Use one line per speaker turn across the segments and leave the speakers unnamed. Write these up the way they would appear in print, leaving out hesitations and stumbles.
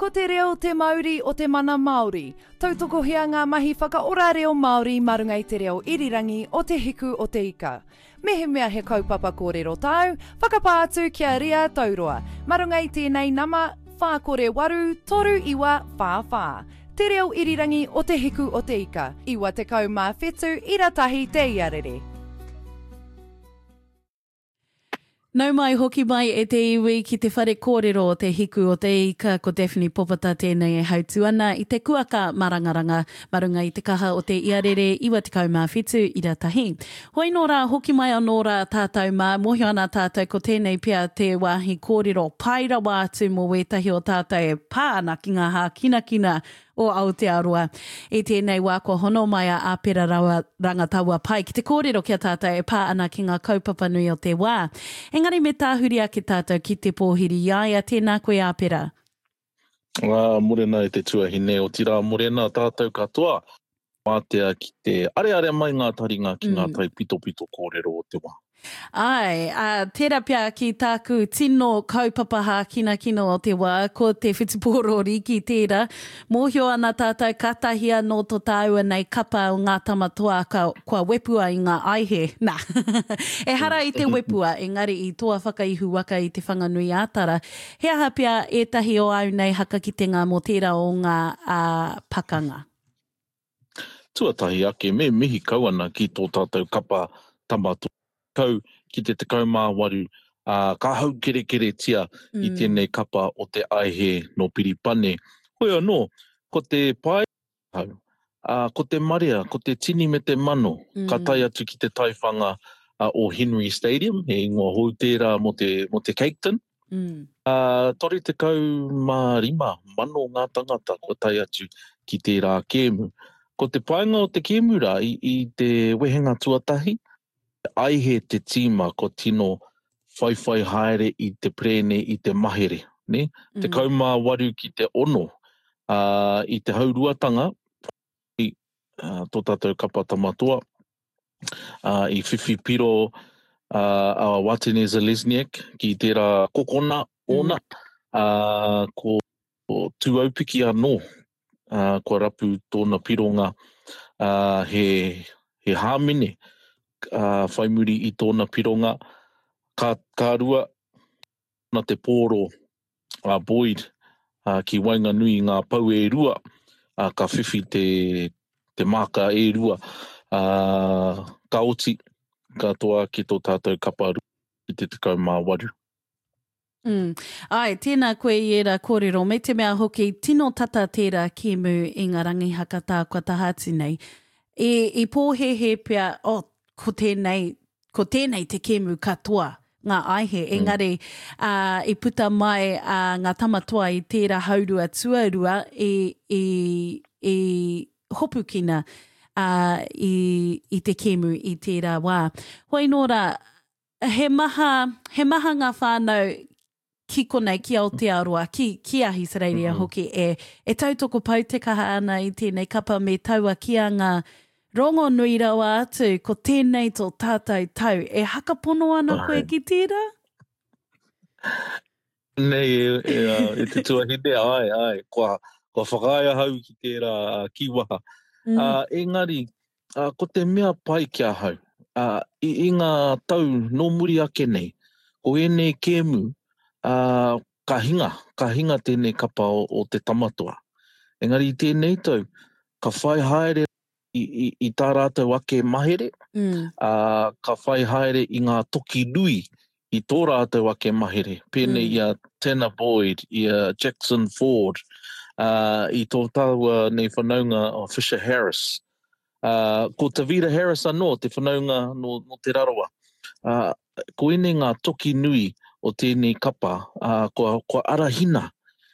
Ko te reo te Māori o te mana Māori. Tautoko hea ngā mahi whakaora reo Māori marunga i te reo irirangi o te hiku o te ika. Mehe mea he kaupapa kōrero tau, whakapātu kia ria tauroa. Marunga i tēnei nama, whākore waru, toru iwa, whāwhā. Te reo irirangi o te hiku o te ika. Iwa te kau mā whetu, iratahi te iarere.
Nau mai hoki mai e te iwi ki te whare kōrero o te hiku o te ika ko Daphne Popata tēnei e hautu ana i te kuaka marangaranga marunga i te kaha o te iarere iwa te kaumā whetu i ratahi. Hoi nō rā hoki mai anō rā tātou mā mohio ana tātou ko tēnei pia te wāhi kōrero paira wātu mō wētahi o tātou e pā ana ki ngā hā kina o Aotearoa. E tēnei wā ko hono mai a āpera rangataua pai ki te kōrero kia tātou e pā ana ki ngā kaupapa nui o te wā. Engari me tāhuria ki tātou ki te pōhiri iaia, tēnā koe āpera.
Morena e te tuahine o tira morena tātou katoa. Mātea ki te are mai ngā taringa ki ngā tai pito kōrero o te wā.
Ai, tērā pia ki tāku tino kaupapaha kina o te wā, ko te whitipōro riki tērā. Mōhio ana tātou katahia no tō tāua nei kapa o ngā tamatoa kua wepua i ngā aihe. Nā, e hara i te wepua, engari i toa whakaihu waka i te whanganui ātara. He aha pia ētahi o au nei haka ki te ngā mō tērā o ngā pakanga.
Tuatahi ake, me mihi kauana ki tō tātou kapa tamatoa. Kau ki te tekau mā waru, ka hau kere tia i tēnei kapa o te aihe no Piripane. Hoi anō, ko te pai, ko te marea, ko te tini me te mano, ka tai atu ki te taiwhanga o Henry Stadium, he ingoa hou tērā mo te Cape Town. Tori te kau mā rima, mano ngā tangata ko tai atu ki tērā kēmu. Ko te painga o te kēmu rā i te wehenga tuatahi, aihe te tīma ko tino whaiwhai haere i te prene i te mahere. Ne? Te kaumā waru ki te ono i te hauruatanga i tō tātou kapa tamatoa i whiwhi piro a Watene Zelezniak ki tērā kokona ona ko tuaupiki anō kua rapu tōna pironga he hāmene whaimuri i tōna pironga, ka rua na te pōro Boyd ki Wainganui ngā pau e rua, ka whiwhi te maka e rua, ka oti, ka toa ki tō tātou kaparu i te tekau mā waru.
Ai, tēnā koe i era kōrero, me te mea hoki, tino tata tērā kēmu i ngā rangi hakata kua tahati nei. E pōhehe pia, ko tēnei te kēmu katoa ngā aihe, engari i puta mai ngā tamatoa i tērā haurua tuarua e hopukina i te kēmu i tērā wā. Hoi nō rā, he maha ngā whānau ki konei, ki Aotearoa, ki Ahisareiria hoki, e tautoko pau te kaha ana i tēnei kapa me taua ki a ngā rongo nui rawa atu, ko tēnei tō tātou tau. E hakapono ana koe ki tērā?
Nei, e te tuahine, ai. Kua whakaia hau ki tērā kiwaha. Engari, ko te mea pai kia hau. I ngā tau no muri ake nei, ko ene kēmu, ka hinga tēnei kapa o te tamatoa. Engari, tēnei tau, ka whai haere i tā rātou ake mahere, ka whai haere i ngā toki nui i tō rātou ake mahere. Pēnei i a Tanner Boyd, i a Jackson Ford, i tō tāua nei whanaunga o Fisher Harris. Ko Tavita Harris anō, te whanaunga no te raroa. Ko ene ngā toki nui o tēnei kapa, kua arahina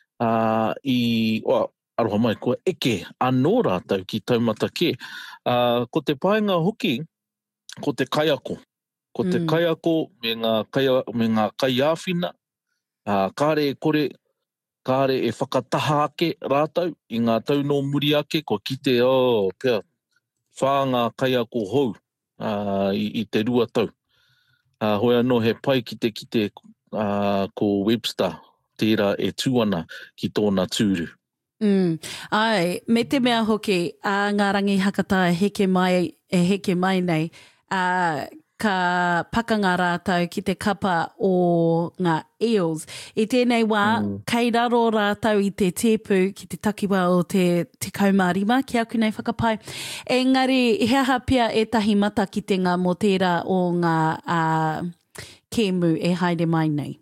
aroha mai, kua eke anō rātou ki taumata ke. Ko te paenga hoki, ko te kaiako. Ko te kaiako me ngā kaiawhina, kāre e whakataha ake rātou i ngā tau no muri ake, ko kite pia whā ngā kaiako hou i te rua tau. Hoi anō he pai kite ko Webster tērā e tūana ki tōna tūru.
Ai, me te mea hoki, ngā rangi hakata heke mai nei, ka pakanga rātau ki te kapa o ngā eels. I tēnei wā, kei raro rātau i te tēpu ki te takiwa o te kaumārima, ki aku nei whakapai. Engari, hea pia e tahi mata ki te ngā mō tērā o ngā kēmu e haere mai nei.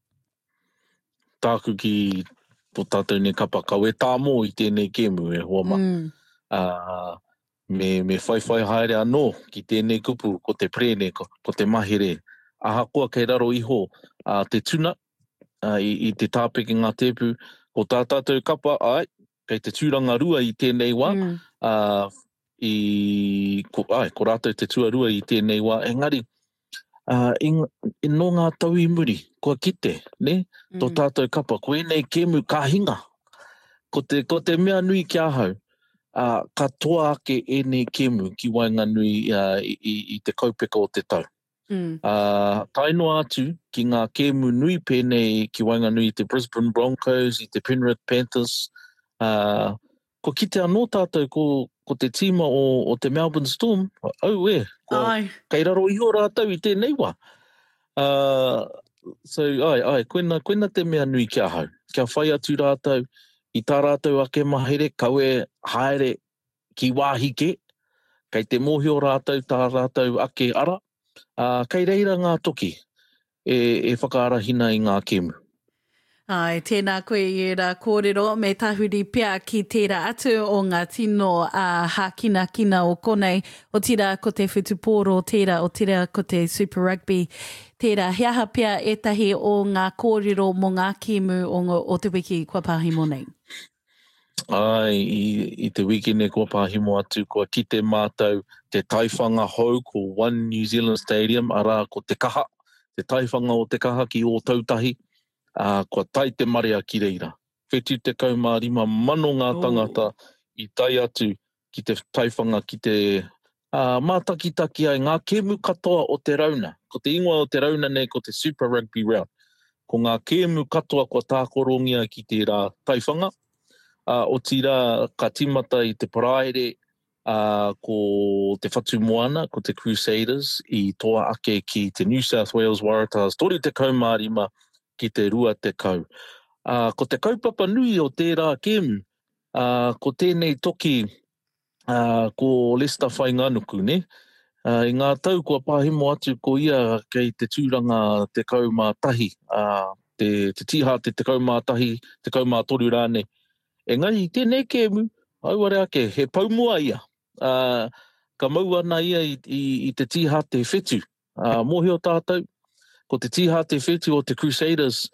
Tāku ki tō tātou ne kapa kau e tā mō i tēnei kēmu e hoa Me whaiwhai haere anō ki tēnei kupu ko te prene, ko te mahere. Ahakoa kei raro iho te tuna i te tāpeke ngā tēpu. Ko tā tātou kapa, kei te tūranga rua i tēnei wā. Ko rātou te tūranga rua i tēnei wā. Engari, no ngā tau i muri, kua kite, ne? Tō tātou kapa, ko enei kēmu ka hinga. Ko te mea nui kia hau. Ka toa ake enei kēmu ki Wainganui i te kaupeka o te tau. Tainoa atu ki ngā kēmu nui pēnei ki Wainganui i te Brisbane Broncos, i te Penrith Panthers. Ko kite anō tātou ko te tīma o te Melbourne Storm. Kei raro iho rātau i tēnei wā. Koina te mea nui kia hau. Kia whai atu rātau. I tā rātou ake mahere, kau e haere ki wāhike, kei te mōhio rātou, tā rātou ake ara, kei reira ngā toki e whakaarahina i ngā kēmu.
Ai, tēnā koe i rā kōrero, me tahuri pia ki tērā atu o ngā tino hākina kina o konei, o tira ko te whutupōro tērā, o tira ko te Super Rugby tērā. Heaha pia etahi o ngā kōrero mo ngā kēmu o te wiki kua pāhimo nei.
Ai, i te wikine kua pāhimo atu, kua ki te mātou, te taiwhanga hou ko One New Zealand Stadium, arā ko te kaha, te taiwhanga o te kaha ki o tautahi, kua tai te marea ki reira. Whetu te kaumārima mano ngā tangata i tai atu ki te taiwhanga ki te mātakitaki ai ngā kēmu katoa o te rauna. Ko te ingoa o te rauna nei ko te Super Rugby Round. Ko ngā kēmu katoa kua tākorongia ki te rā taiwhanga. O tira ka timata i te paraere ko te whatu moana, ko te Crusaders, i toa ake ki te New South Wales Waratahs. Tori te kaumārima ki te rua te kau. Ko te kaupapa nui o tērā kēmu, ko tēnei toki ko Lester Whainganuku, ne? I ngā tau kua pāhimo atu ko ia kei te tūranga te kaumātahi, te tiha te kaumātahi, te kaumātoru rāne. Engari, tēnei kēmu, auare ake, he paumua ia. Ka mau ana ia i te tiha te whetu. Mohi o tātou, ko te tiha te whetu o te Crusaders,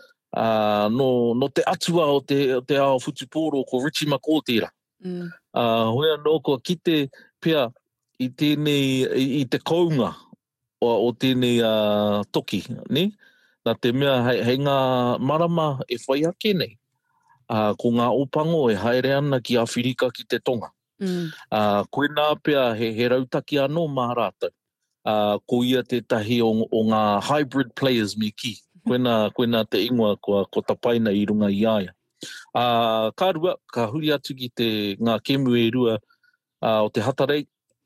no te atua o te ao whutupōro ko Richie McCaw. Hoi anō kua kite pia i te kounga o tēnei toki, ne? Nā te mea hei ngā marama e whai ake nei. Ko ngā opango e haere ana ki Awhirika ki te Tonga. Koe nā pia he rautaki anō mā rātou. Ko ia te tahi o ngā hybrid players me ki. Koe nā te ingoa ko tapaina i runga i aia. Ka rua, ka huri atu ki ngā kēmu e rua o te Hatarei.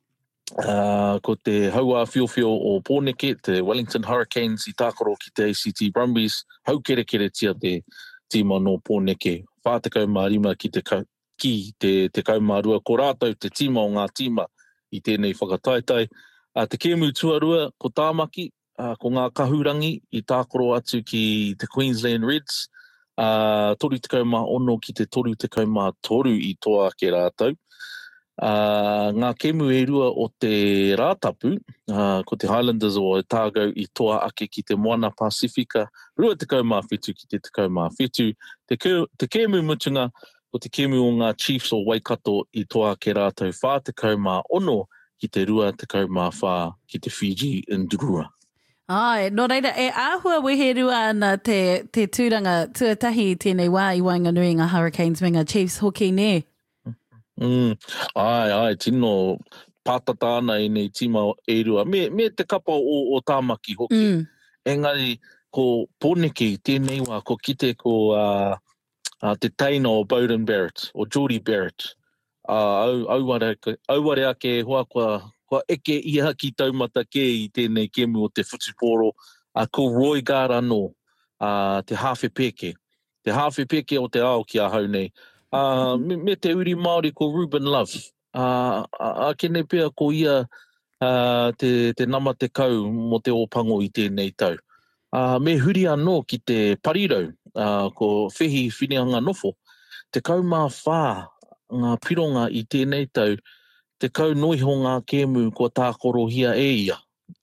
Ko te haua whiowhio o Pōneke, te Wellington Hurricanes i tākoro ki te ACT Brumbies. Hau kere tia te tīma no Pōneke. Whā te kaumārima ki te kaumārua. Ko rātou te tīma o ngā tīma i tēnei whakataitai. Te kēmu tuarua ko Tāmaki, ko ngā kahurangi i tākoro atu ki te Queensland Reds. Toru te kaumā ono ki te toru te kaumā toru i toa ke rātou. Ngā kēmu e rua o te rātapu, ko te Highlanders o Otago i toa ake ki te Moana Pasifika, rua te kaumā whetu ki te kaumā whetu. Te kēmu mutunga o te kēmu o ngā Chiefs o Waikato i toa ke rātou whā te kaumā ono ki te rua te kaumā whā ki te Fiji Ndurua.
Ai, no reira, e āhua wehe rua ana te tūranga tuatahi tēnei wā i Wainganui ngā Hurricanes me ngā Chiefs hoki ne?
Ai, tino pātata ana i nei tīma e rua. Me te kapa o Tāmaki hoki. Engari, ko Pōneke tēnei wā, ko kite ko te taina o Bowden Barrett, o Geordie Barrett. Auare ake hoa kua eke ia ki taumata ke I tēnei kemu o te whutiporo, ko Roy Garano, te hawhi peke. Te hawhi peke o te ao ki a hau nei. Me te uri Māori ko Ruben Love. Kene pia ko ia te nama te kau mo te opango I tēnei tau. Me huri anō ki te parirau, ko Whihi Whineanga Nofo, te kau mā whā ngā pironga I tēnei tau, te kau noiho ngā kēmu ko tākorohia ia.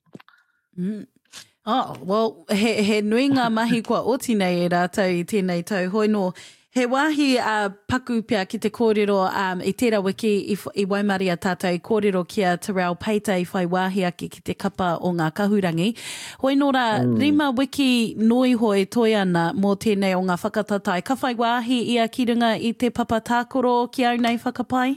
Oh, well, he nui ngā mahi kua oti nei e rātou I tēnei tau. Hoi no, he wāhi paku pia ki te kōrero I tērā wiki I Waimari a tātou kōrero kia Te Reo Peita I whai wāhi ake ki te kapa o ngā kahurangi. Hoi no rā, rima wiki noi hoi toi ana mō tēnei o ngā whakatatai. Ka whai wāhi ia ki runga I te papa tākoro ki au nei whakapai?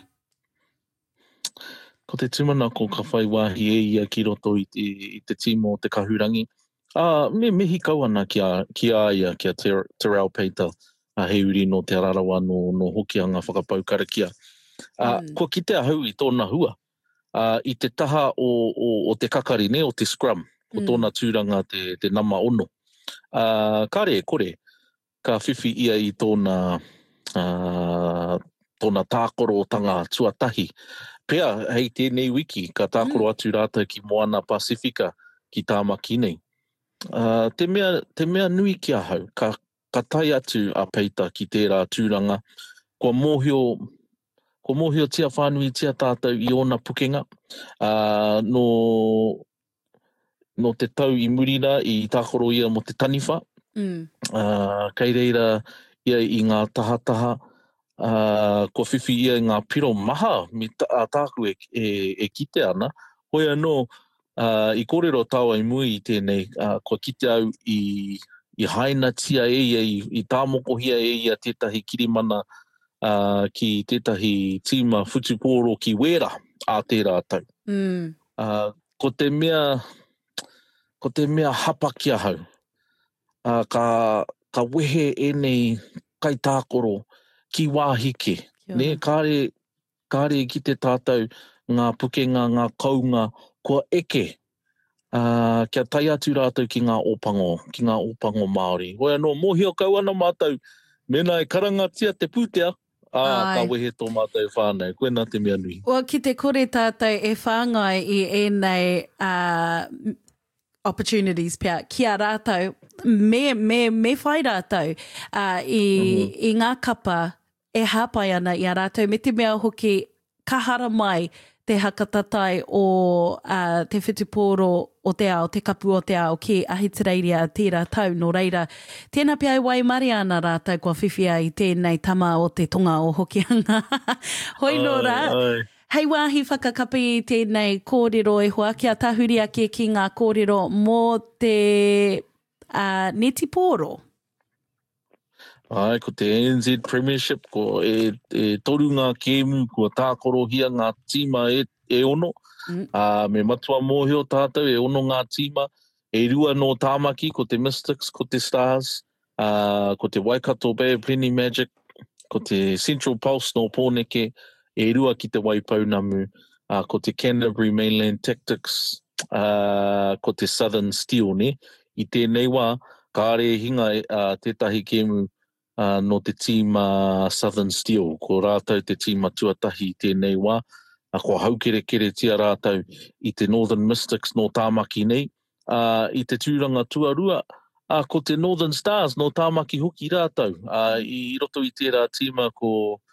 Ko te tumana ko ka whai wāhi ia ki roto I te timo o te kahurangi. Me mihi kau ana ki a ia kia Te Reo Peita. He uri no te rarawa no hoki a ngā whakapaukarakia. Ko kitea hau I tōna hua. I te taha o te kakari ne, o te scrum, ko tōna tūranga te nama ono. Kare kore, ka whiwhi ia I tōna tākorotanga tuatahi. Pea, hei tēnei wiki, ka tākoro atu rātou ki Moana Pasifika, ki Tāmaki nei. Te mea nui kia hau, ka tai atu a Peita ki tērā tūranga. Ko mohio tia whānui tia tātou I ona pukenga. No te tau I murina I tākoro ia mo te taniwha. Kei reira ia I ngā tahataha. Ko whiwhi ia ngā piro maha mi tāku e kite ana. Hoi anō, I kōrero tau ai mui I tēnei, ko kite au I haina tia ia, I tāmokohia ia tētahi kirimana ki tētahi tīma whutiporo ki wera a tērā tau. Ko te mea hapa kia hau. Ka wehe enei kai tākoro ki wāhike. Ne, kāre ki te tātou ngā pukenga, ngā kaunga, kua eke. Kia tai atu rātou ki ngā opango Māori. Hoi anō, mohio kau ana mātou, mena e karangatia te pūtea, ka wehe tō mātou whānau. Koe nā te mea nui.
Well, ki te kore tātou e whāngai I enei opportunities pia, kia rātou, me whai rātou I ngā kapa e hāpai ana I a rātou, me te mea hoki kahara mai te hakatatai o te whutupōro o te ao, te kapu o te ao ki Ahitereiria tērā tau no reira. Tēnā pia wai Mariana rātou kua whiwhia I tēnei tama o te tonga o hokianga. Hoi no rā, hei wāhi whakakapi I tēnei kōrero e hoa, kia tahuri ake ki ngā kōrero mō te neti pōro.
Ai, ko te NZ Premiership, ko e toru ngā kēmu, ko tākorohia ngā tīma e ono. Me matua mōhio tātou e ono ngā tīma. E rua no Tāmaki, ko te Mystics, ko te Stars, ko te Waikato Bay of Plenty Magic, ko te Central Pulse no Pōneke, e rua ki te Waipounamu, ko te Canterbury Mainland Tactics, ko te Southern Steel, ne? I tēnei wā, kāre hinga tētahi kēmu no te tīma Southern Steel, ko rātou te tīma tuatahi tēnei wā, ko haukere tia rātou I te Northern Mystics no Tāmaki nei, I te tūranga tuarua, ko te Northern Stars no Tāmaki hoki rātou, I roto I tērā tīma ko